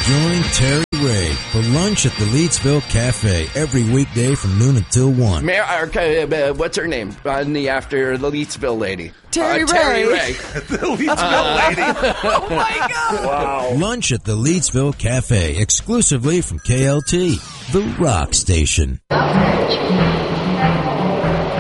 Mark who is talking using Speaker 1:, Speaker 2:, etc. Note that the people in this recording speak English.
Speaker 1: Join Terry Ray for lunch at the Leedsville Cafe every weekday from noon until 1.
Speaker 2: What's her name? After the Leedsville lady.
Speaker 3: Terry Ray.
Speaker 2: Terry Ray.
Speaker 4: The Leedsville lady.
Speaker 3: Oh, my God.
Speaker 4: Wow.
Speaker 1: Lunch at the Leedsville Cafe exclusively from KLT, the rock station.
Speaker 5: Outrage.